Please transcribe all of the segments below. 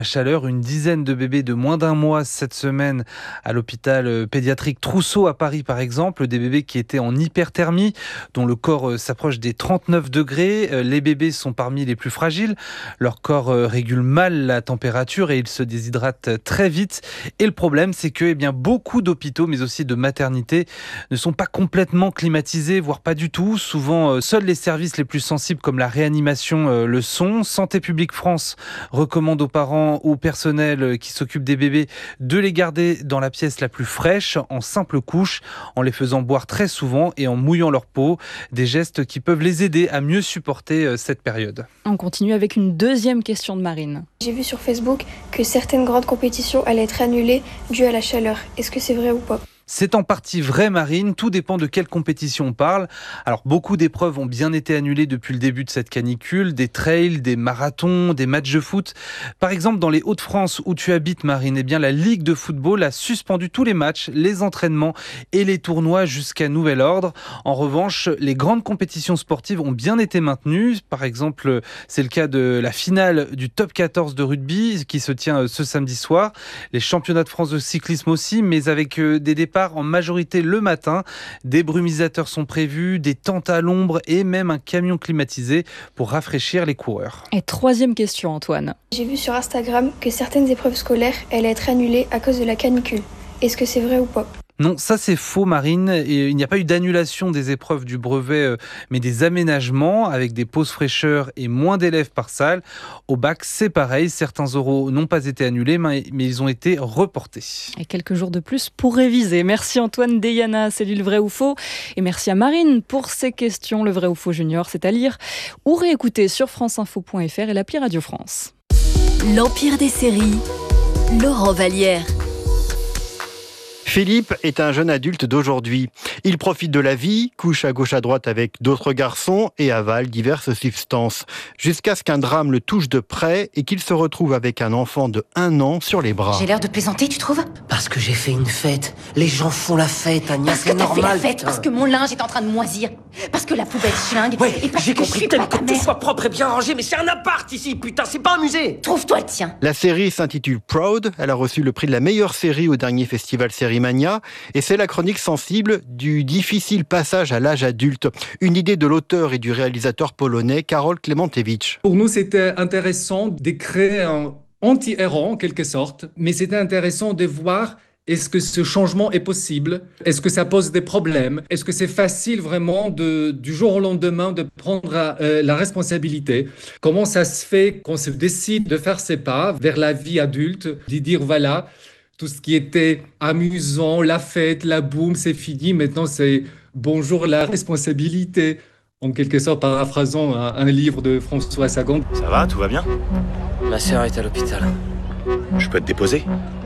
Chaleur, une dizaine de bébés de moins d'un mois cette semaine à l'hôpital pédiatrique Trousseau à Paris par exemple, des bébés qui étaient en hyperthermie, dont le corps s'approche des 39 degrés. Les bébés sont parmi les plus fragiles, leur corps régule mal la température et ils se déshydratent très vite. Et le problème, c'est que beaucoup d'hôpitaux, mais aussi de maternités, ne sont pas complètement climatisés, voire pas du tout. Souvent, seuls les services les plus sensibles comme la réanimation le sont. Santé publique France recommande aux parents, au personnel qui s'occupe des bébés, de les garder dans la pièce la plus fraîche, en simple couche, en les faisant boire très souvent et en mouillant leur peau. Des gestes qui peuvent les aider à mieux supporter cette période. On continue avec une deuxième question de Marine. J'ai vu sur Facebook que certaines grandes compétitions allaient être annulées dues à la chaleur. Est-ce que c'est vrai ou pas ? C'est en partie vrai, Marine, tout dépend de quelle compétition on parle. Alors, beaucoup d'épreuves ont bien été annulées depuis le début de cette canicule, des trails, des marathons, des matchs de foot. Par exemple, dans les Hauts-de-France où tu habites, Marine, la Ligue de football a suspendu tous les matchs, les entraînements et les tournois jusqu'à nouvel ordre. En revanche, les grandes compétitions sportives ont bien été maintenues. Par exemple, c'est le cas de la finale du top 14 de rugby qui se tient ce samedi soir. Les championnats de France de cyclisme aussi, mais avec des départs en majorité le matin. Des brumisateurs sont prévus, des tentes à l'ombre et même un camion climatisé pour rafraîchir les coureurs. Et troisième question, Antoine. J'ai vu sur Instagram que certaines épreuves scolaires allaient être annulées à cause de la canicule. Est-ce que c'est vrai ou pas ? Non, ça c'est faux, Marine. Et il n'y a pas eu d'annulation des épreuves du brevet, mais des aménagements avec des pauses fraîcheur et moins d'élèves par salle. Au bac, c'est pareil. Certains oraux n'ont pas été annulés, mais ils ont été reportés. Et quelques jours de plus pour réviser. Merci Antoine Deyana, c'est lui le vrai ou faux. Et merci à Marine pour ces questions. Le vrai ou faux junior, c'est à lire ou réécouter sur franceinfo.fr et l'appli Radio France. L'Empire des séries, Laurent Vallière. Philippe est un jeune adulte d'aujourd'hui. Il profite de la vie, couche à gauche à droite avec d'autres garçons et avale diverses substances. Jusqu'à ce qu'un drame le touche de près et qu'il se retrouve avec un enfant de 1 an sur les bras. J'ai l'air de plaisanter, tu trouves ? Parce que j'ai fait une fête. Les gens font la fête, Agnès, Parce que c'est t'as normal. fait la fête, putain. parce que mon linge est en train de moisir, parce que la poubelle schlingue, Ouais, et parce j'ai que je compris, suis t'aimes pas ta que tout mère. soit propre et bien rangé, mais c'est un appart ici, putain, c'est pas un musée. Trouve-toi le tien. La série s'intitule Proud. Elle a reçu le prix de la meilleure série au dernier festival Sérimania. Et c'est la chronique sensible du difficile passage à l'âge adulte. Une idée de l'auteur et du réalisateur polonais Karol Klementewicz. Pour nous, c'était intéressant de créer un anti-héros en quelque sorte, mais c'était intéressant de voir est-ce que ce changement est possible ? Est-ce que ça pose des problèmes ? Est-ce que c'est facile vraiment du jour au lendemain de prendre la responsabilité ? Comment ça se fait qu'on se décide de faire ses pas vers la vie adulte, de dire voilà, tout ce qui était amusant, la fête, la boum, c'est fini. Maintenant, c'est bonjour la responsabilité. En quelque sorte, paraphrasant un livre de François Sagan. Ça va, tout va bien ? Ma sœur est à l'hôpital. Je peux te déposer ?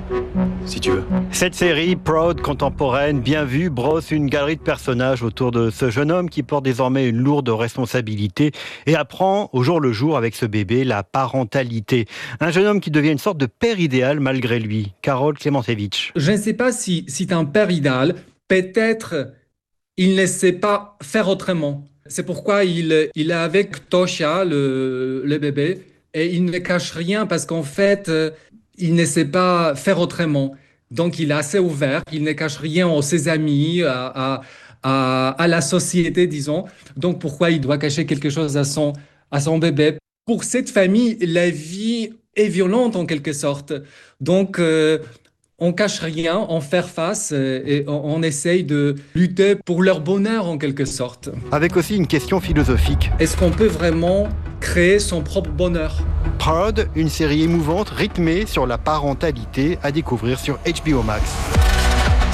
Si tu veux. Cette série, Proud, contemporaine, bien vue, brosse une galerie de personnages autour de ce jeune homme qui porte désormais une lourde responsabilité et apprend au jour le jour avec ce bébé la parentalité. Un jeune homme qui devient une sorte de père idéal malgré lui. Karol Klementewicz. Je ne sais pas si c'est un père idéal. Peut-être il ne sait pas faire autrement. C'est pourquoi il est avec Tosia, le bébé, et il ne cache rien parce qu'en fait, il ne sait pas faire autrement. Donc, il est assez ouvert, il ne cache rien à ses amis, à la société, disons. Donc, pourquoi il doit cacher quelque chose à son bébé ? Pour cette famille, la vie est violente en quelque sorte. Donc, on cache rien, on fait face et on essaye de lutter pour leur bonheur en quelque sorte. Avec aussi une question philosophique. Est-ce qu'on peut vraiment créer son propre bonheur ? Proud, une série émouvante rythmée sur la parentalité à découvrir sur HBO Max.